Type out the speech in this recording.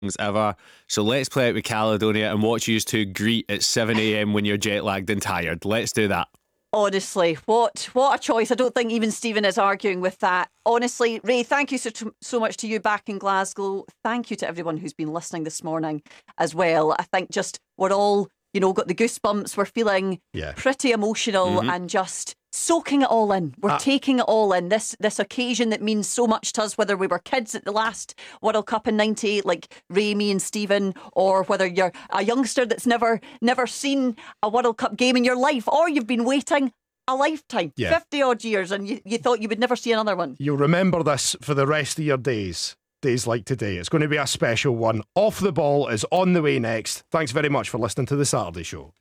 ever. So let's play it with Caledonia and watch you two greet at 7 a.m. when you're jet lagged and tired. Let's do that. Honestly, what a choice. I don't think even Stephen is arguing with that. Honestly, Ray, thank you so much to you back in Glasgow. Thank you to everyone who's been listening this morning as well. I think just we're all, got the goosebumps. We're feeling pretty emotional and just soaking it all in. We're taking it all in. This occasion that means so much to us, whether we were kids at the last World Cup in 98, like Ray, me and Stephen, or whether you're a youngster that's never seen a World Cup game in your life, or you've been waiting a lifetime, 50 odd years, and you thought you would never see another one. You'll remember this for the rest of your days like today. It's going to be a special one. Off the Ball is on the way next. Thanks very much for listening to The Saturday Show.